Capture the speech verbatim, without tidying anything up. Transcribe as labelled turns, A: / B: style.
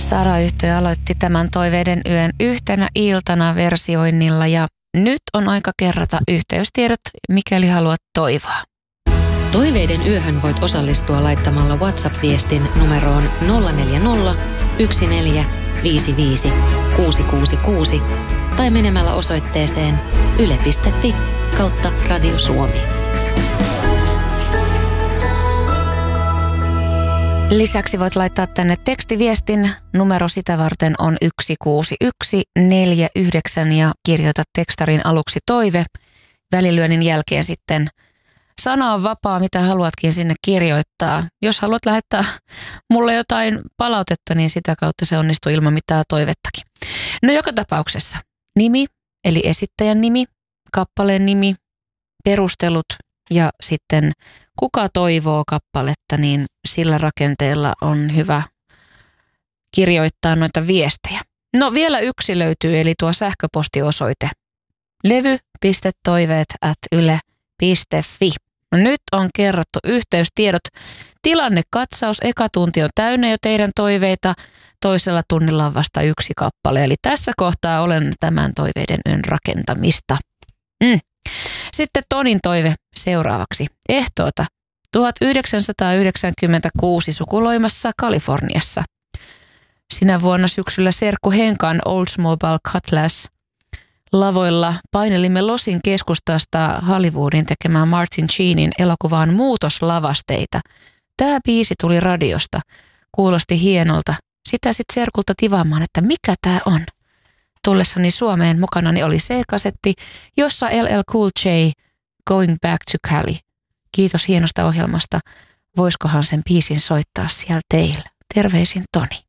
A: Sara-yhtye aloitti tämän Toiveiden yön yhtenä iltana versioinnilla ja nyt on aika kerrata yhteystiedot, mikäli haluat toivoa.
B: Toiveiden yöhön voit osallistua laittamalla WhatsApp-viestin numeroon nolla neljä nolla, yksi neljä, viisi viisi, kuusi kuusi kuusi tai menemällä osoitteeseen yle piste fi kautta Radio Suomi.
A: Lisäksi voit laittaa tänne tekstiviestin. Numero sitä varten on yksi kuusi yksi neljä yhdeksän ja kirjoita tekstarin aluksi toive. Välilyönnin jälkeen sitten sana on vapaa, mitä haluatkin sinne kirjoittaa. Jos haluat lähettää mulle jotain palautetta, niin sitä kautta se onnistuu ilman mitään toivettakin. No joka tapauksessa nimi, eli esittäjän nimi, kappaleen nimi, perustelut ja sitten kuka toivoo kappaletta, niin sillä rakenteella on hyvä kirjoittaa noita viestejä. No vielä yksi löytyy, eli tuo sähköpostiosoite levy piste toiveet ät yle piste fi. No nyt on kerrottu yhteystiedot. Tilannekatsaus, eka tunti on täynnä jo teidän toiveita. Toisella tunnilla on vasta yksi kappale. Eli tässä kohtaa olen tämän Toiveiden yön rakentamista. Mm. Sitten Tonin toive seuraavaksi. Ehtoota tuhatyhdeksänsataayhdeksänkymmentäkuusi sukuloimassa Kaliforniassa. Sinä vuonna syksyllä serkku Henkan Oldsmobile Cutlass lavoilla painelimme Losin keskustasta Hollywoodin tekemään Martin Sheenin elokuvaan Muutoslavasteita. Tämä biisi tuli radiosta. Kuulosti hienolta. Sitä sitten serkulta tivaamaan, että mikä tämä on. Tullessani Suomeen mukanani oli C-kasetti, jossa L L Cool J Going Back to Cali. Kiitos hienosta ohjelmasta. Voiskohan sen biisin soittaa siellä teillä? Terveisin Toni.